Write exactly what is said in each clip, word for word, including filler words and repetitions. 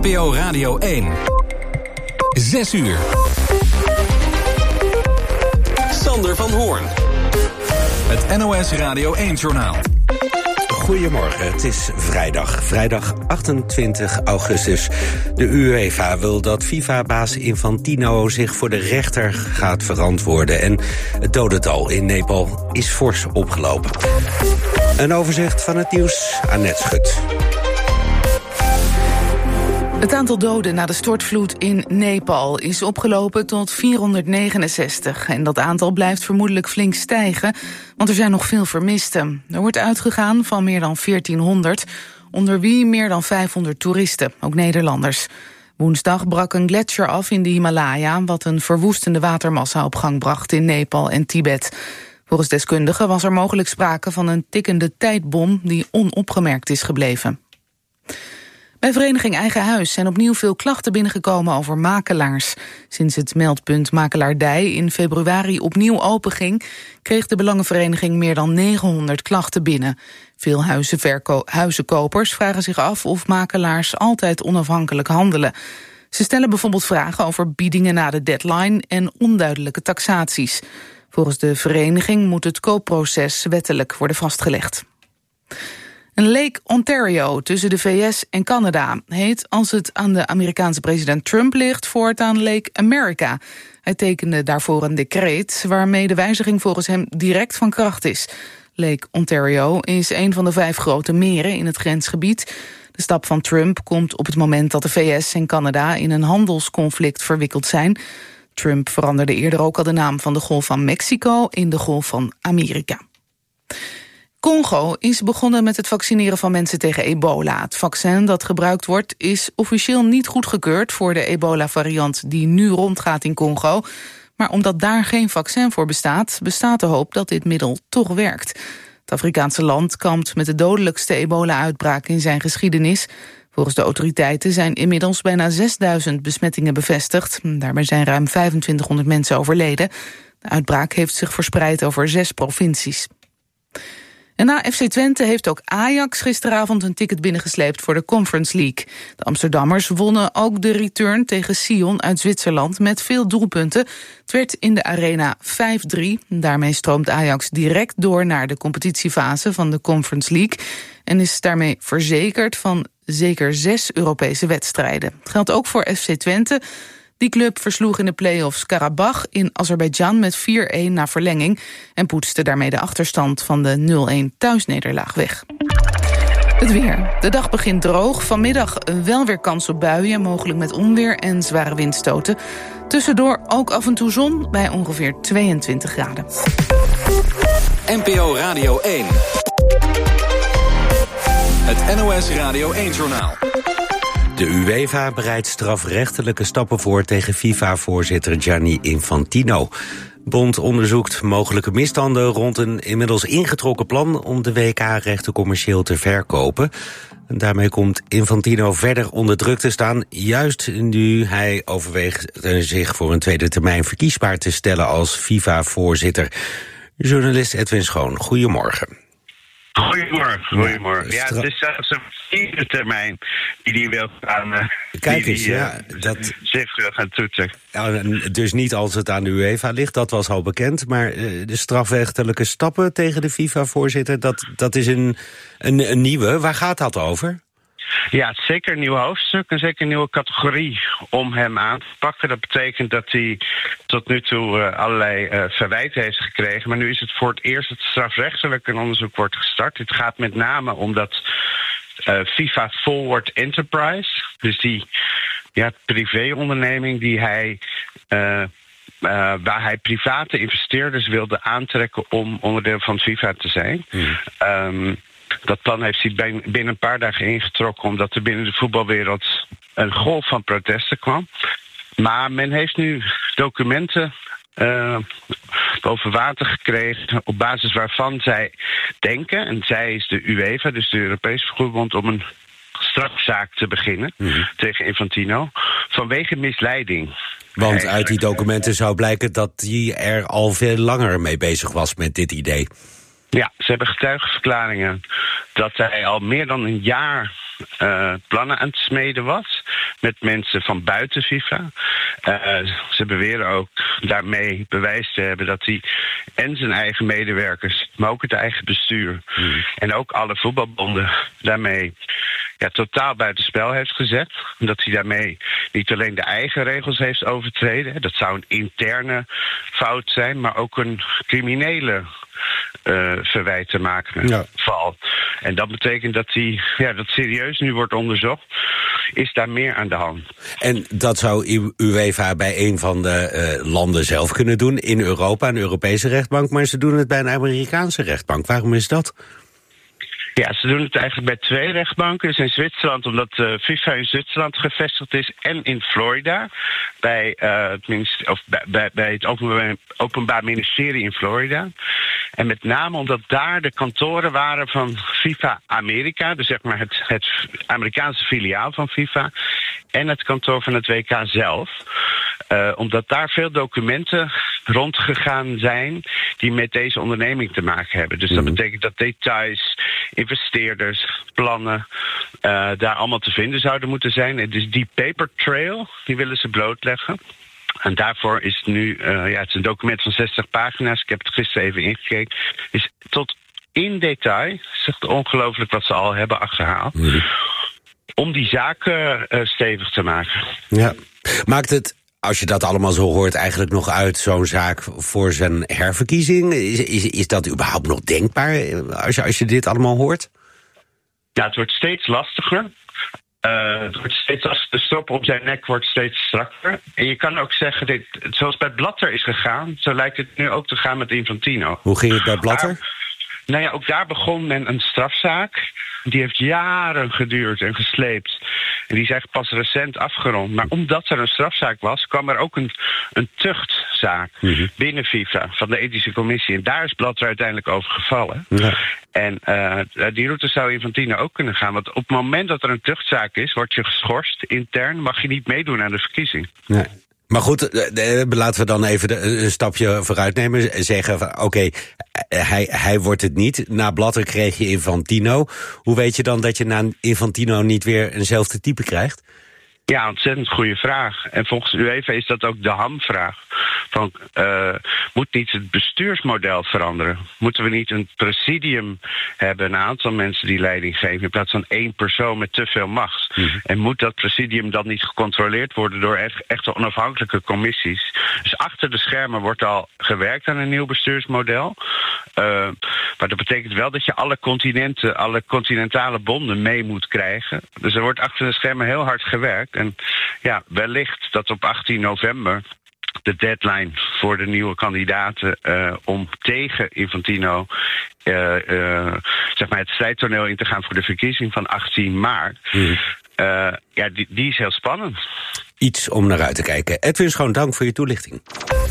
N P O Radio één. Zes uur. Sander van Hoorn. Het N O S Radio één-journaal. Goedemorgen, het is vrijdag. Vrijdag achtentwintig augustus. De UEFA wil dat FIFA-baas Infantino zich voor de rechter gaat verantwoorden. En het dodental in Nepal is fors opgelopen. Een overzicht van het nieuws, Annette Schut. Het aantal doden na de stortvloed in Nepal is opgelopen tot vierhonderdnegenenzestig. En dat aantal blijft vermoedelijk flink stijgen, want er zijn nog veel vermisten. Er wordt uitgegaan van meer dan veertienhonderd, onder wie meer dan vijfhonderd toeristen, ook Nederlanders. Woensdag brak een gletsjer af in de Himalaya, wat een verwoestende watermassa op gang bracht in Nepal en Tibet. Volgens deskundigen was er mogelijk sprake van een tikkende tijdbom die onopgemerkt is gebleven. Bij vereniging Eigen Huis zijn opnieuw veel klachten binnengekomen over makelaars. Sinds het meldpunt Makelaardij in februari opnieuw openging, kreeg de Belangenvereniging meer dan negenhonderd klachten binnen. Veel huizenverko- huizenkopers vragen zich af of makelaars altijd onafhankelijk handelen. Ze stellen bijvoorbeeld vragen over biedingen na de deadline en onduidelijke taxaties. Volgens de vereniging moet het koopproces wettelijk worden vastgelegd. Een Lake Ontario tussen de V S en Canada heet, als het aan de Amerikaanse president Trump ligt, voortaan Lake America. Hij tekende daarvoor een decreet waarmee de wijziging volgens hem direct van kracht is. Lake Ontario is een van de vijf grote meren in het grensgebied. De stap van Trump komt op het moment dat de V S en Canada in een handelsconflict verwikkeld zijn. Trump veranderde eerder ook al de naam van de Golf van Mexico in de Golf van Amerika. Congo is begonnen met het vaccineren van mensen tegen ebola. Het vaccin dat gebruikt wordt is officieel niet goedgekeurd voor de ebola-variant die nu rondgaat in Congo. Maar omdat daar geen vaccin voor bestaat, bestaat de hoop dat dit middel toch werkt. Het Afrikaanse land kampt met de dodelijkste ebola-uitbraak in zijn geschiedenis. Volgens de autoriteiten zijn inmiddels bijna zesduizend besmettingen bevestigd. Daarbij zijn ruim vijfentwintighonderd mensen overleden. De uitbraak heeft zich verspreid over zes provincies. En na F C Twente heeft ook Ajax gisteravond een ticket binnengesleept voor de Conference League. De Amsterdammers wonnen ook de return tegen Sion uit Zwitserland met veel doelpunten. Het werd in de arena vijf drie. Daarmee stroomt Ajax direct door naar de competitiefase van de Conference League en is daarmee verzekerd van zeker zes Europese wedstrijden. Het geldt ook voor F C Twente. Die club versloeg in de play-offs Karabach in Azerbeidzjan met vier-een na verlenging en poetste daarmee de achterstand van de nul-een thuisnederlaag weg. Het weer. De dag begint droog. Vanmiddag wel weer kans op buien, mogelijk met onweer en zware windstoten. Tussendoor ook af en toe zon bij ongeveer tweeëntwintig graden. N P O Radio één. Het N O S Radio één-journaal. De UEFA bereidt strafrechtelijke stappen voor tegen FIFA-voorzitter Gianni Infantino. Bond onderzoekt mogelijke misstanden rond een inmiddels ingetrokken plan om de W K-rechten commercieel te verkopen. En daarmee komt Infantino verder onder druk te staan, juist nu hij overweegt zich voor een tweede termijn verkiesbaar te stellen als FIFA-voorzitter. Journalist Edwin Schoon, goedemorgen. Goedemorgen, goedemorgen. Ja, het is zelfs een vierde termijn die hij wil gaan, uh, Kijk die eens, die, uh, ja, dat zich wil gaan toetsen. Ja, dus niet als het aan de UEFA ligt, dat was al bekend. Maar uh, de strafrechtelijke stappen tegen de FIFA-voorzitter, dat, dat is een, een, een nieuwe. Waar gaat dat over? Ja, het is zeker een nieuw hoofdstuk en zeker een nieuwe categorie om hem aan te pakken. Dat betekent dat hij tot nu toe uh, allerlei uh, verwijten heeft gekregen. Maar nu is het voor het eerst dat strafrechtelijk een onderzoek wordt gestart. Het gaat met name om dat uh, FIFA Forward Enterprise, dus die ja, privéonderneming die hij Uh, Uh, waar hij private investeerders wilde aantrekken om onderdeel van FIFA te zijn. Mm. Um, dat plan heeft hij binnen een paar dagen ingetrokken, omdat er binnen de voetbalwereld een golf van protesten kwam. Maar men heeft nu documenten uh, boven water gekregen op basis waarvan zij denken, en zij is de UEFA, dus de Europese Voetbalbond, om een strafzaak te beginnen mm. tegen Infantino vanwege misleiding. Want uit die documenten zou blijken dat hij er al veel langer mee bezig was met dit idee. Ja, ze hebben getuigenverklaringen dat hij al meer dan een jaar uh, plannen aan het smeden was met mensen van buiten FIFA. Uh, ze beweren ook daarmee bewijs te hebben dat hij en zijn eigen medewerkers, maar ook het eigen bestuur mm. en ook alle voetbalbonden daarmee ja, totaal buitenspel heeft gezet. Dat hij daarmee niet alleen de eigen regels heeft overtreden, dat zou een interne fout zijn, maar ook een criminele Uh, verwijt te maken ja. valt. En dat betekent dat hij ja, dat serieus nu wordt onderzocht. Is daar meer aan de hand? En dat zou UEFA bij een van de uh, landen zelf kunnen doen, in Europa, een Europese rechtbank, maar ze doen het bij een Amerikaanse rechtbank. Waarom is dat? Ja, ze doen het eigenlijk bij twee rechtbanken. Dus in Zwitserland, omdat uh, FIFA in Zwitserland gevestigd is, en in Florida, bij, uh, het, ministerie, of bij, bij, bij het openbaar, openbaar Ministerie in Florida. En met name omdat daar de kantoren waren van FIFA Amerika, dus zeg maar het, het Amerikaanse filiaal van FIFA, en het kantoor van het W K zelf. Uh, omdat daar veel documenten rondgegaan zijn die met deze onderneming te maken hebben. Dus dat betekent dat details, investeerders, plannen uh, daar allemaal te vinden zouden moeten zijn. En dus die paper trail, die willen ze blootleggen. En daarvoor is het nu, uh, ja, het is een document van zestig pagina's. Ik heb het gisteren even ingekeken. Is tot in detail, het is echt ongelooflijk wat ze al hebben achterhaald, mm. om die zaak uh, stevig te maken. Ja, maakt het, als je dat allemaal zo hoort, eigenlijk nog uit zo'n zaak voor zijn herverkiezing? Is, is, is dat überhaupt nog denkbaar als je, als je dit allemaal hoort? Ja, het wordt steeds lastiger. Uh, het wordt steeds als de strop op zijn nek wordt steeds strakker. En je kan ook zeggen, dit, zoals bij Blatter is gegaan, zo lijkt het nu ook te gaan met Infantino. Hoe ging het bij Blatter? Maar, nou ja, ook daar begon men een strafzaak. Die heeft jaren geduurd en gesleept. En die is echt pas recent afgerond. Maar omdat er een strafzaak was, kwam er ook een, een tuchtzaak mm-hmm. binnen FIFA van de ethische commissie. En daar is Blatter uiteindelijk over gevallen. Ja. En uh, die route zou Infantino ook kunnen gaan. Want op het moment dat er een tuchtzaak is, word je geschorst intern, mag je niet meedoen aan de verkiezing. Nee. Maar goed, laten we dan even een stapje vooruit nemen. Zeggen van, oké, okay, hij, hij wordt het niet. Na Blatter kreeg je Infantino. Hoe weet je dan dat je na Infantino niet weer eenzelfde type krijgt? Ja, ontzettend goede vraag. En volgens UEFA is dat ook de hamvraag. Van, uh, moet niet het bestuursmodel veranderen? Moeten we niet een presidium hebben, een aantal mensen die leiding geven, in plaats van één persoon met te veel macht? Mm-hmm. En moet dat presidium dan niet gecontroleerd worden door echt, echte onafhankelijke commissies? Dus achter de schermen wordt al gewerkt aan een nieuw bestuursmodel. Uh, maar dat betekent wel dat je alle continenten, alle continentale bonden mee moet krijgen. Dus er wordt achter de schermen heel hard gewerkt. En ja, wellicht dat op achttien november de deadline voor de nieuwe kandidaten uh, om tegen Infantino uh, uh, zeg maar het strijdtoneel in te gaan voor de verkiezing van achttien maart. Mm. Uh, ja, die, die is heel spannend. Iets om naar uit te kijken. Edwin Schoon, dank voor je toelichting.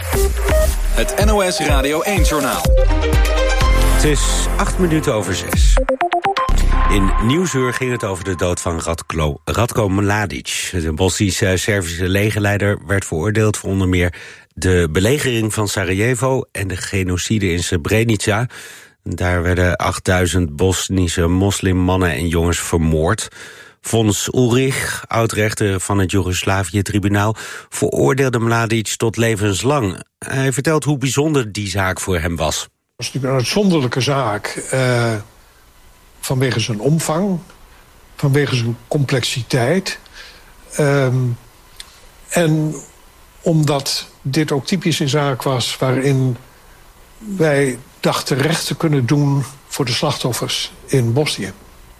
Het N O S Radio één-journaal. Het is acht minuten over zes. In Nieuwsuur ging het over de dood van Ratko, Ratko Mladic. De Bosnische Servische legerleider werd veroordeeld voor onder meer de belegering van Sarajevo en de genocide in Srebrenica. Daar werden achtduizend Bosnische moslimmannen en jongens vermoord. Fons Ulrich, oud-rechter van het Joegoslavië-tribunaal, veroordeelde Mladic tot levenslang. Hij vertelt hoe bijzonder die zaak voor hem was. Het was natuurlijk een uitzonderlijke zaak. Uh... Vanwege zijn omvang, vanwege zijn complexiteit. Um, en omdat dit ook typisch een zaak was waarin wij dachten recht te kunnen doen voor de slachtoffers in Bosnië.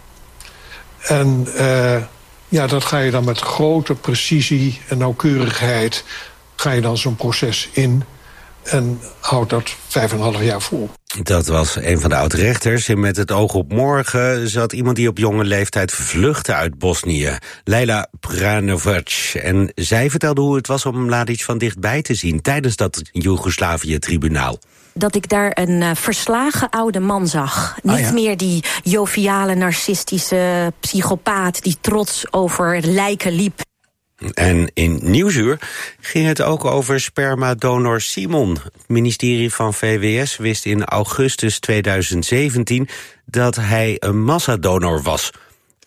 En uh, ja, dat ga je dan met grote precisie en nauwkeurigheid, ga je dan zo'n proces in en houdt dat vijf en een half jaar vol. Dat was een van de oud-rechters. En met het oog op morgen zat iemand die op jonge leeftijd vluchtte uit Bosnië. Leila Pranovac. En zij vertelde hoe het was om Mladic van dichtbij te zien tijdens dat Joegoslavië-tribunaal. Dat ik daar een uh, verslagen oude man zag. Niet ah, ja? meer die joviale, narcistische psychopaat die trots over lijken liep. En in Nieuwsuur ging het ook over spermadonor Simon. Het ministerie van V W S wist in augustus tweeduizend zeventien dat hij een massadonor was.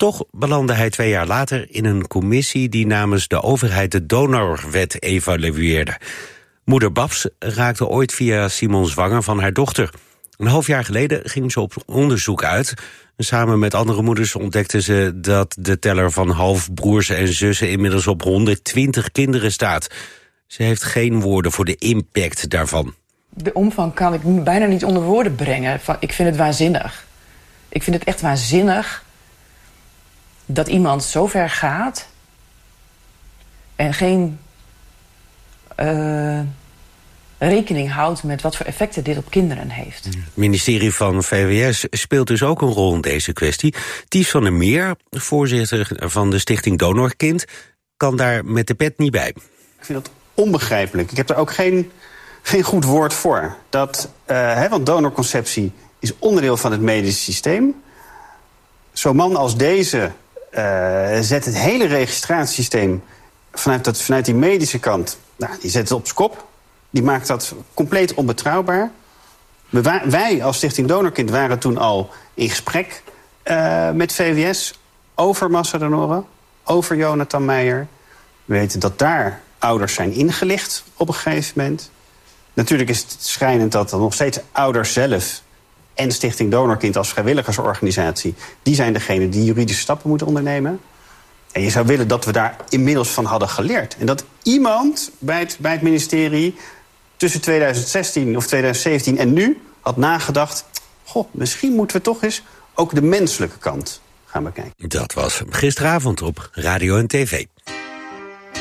Toch belandde hij twee jaar later in een commissie die namens de overheid de donorwet evalueerde. Moeder Babs raakte ooit via Simon zwanger van haar dochter. Een half jaar geleden ging ze op onderzoek uit. Samen met andere moeders ontdekten ze dat de teller van halfbroers en zussen inmiddels op honderdtwintig kinderen staat. Ze heeft geen woorden voor de impact daarvan. De omvang kan ik bijna niet onder woorden brengen. Ik vind het waanzinnig. Ik vind het echt waanzinnig dat iemand zo ver gaat en geen uh, rekening houdt met wat voor effecten dit op kinderen heeft. Het ministerie van V W S speelt dus ook een rol in deze kwestie. Ties van der Meer, voorzitter van de stichting Donorkind, kan daar met de pet niet bij. Ik vind dat onbegrijpelijk. Ik heb daar ook geen, geen goed woord voor. Dat, uh, hè, want donorconceptie is onderdeel van het medisch systeem. Zo'n man als deze uh, zet het hele registratiesysteem vanuit, dat, vanuit die medische kant, nou, die zet het op z'n kop. Die maakt dat compleet onbetrouwbaar. We, wij als Stichting Donorkind waren toen al in gesprek uh, met V W S over massadonoren, over Jonathan Meijer. We weten dat daar ouders zijn ingelicht op een gegeven moment. Natuurlijk is het schrijnend dat dan nog steeds ouders zelf en Stichting Donorkind als vrijwilligersorganisatie, die zijn degene die juridische stappen moeten ondernemen. En je zou willen dat we daar inmiddels van hadden geleerd. En dat iemand bij het, bij het ministerie tussen twintig zestien of twintig zeventien en nu had nagedacht, goh, misschien moeten we toch eens ook de menselijke kant gaan bekijken. Dat was gisteravond op Radio en T V.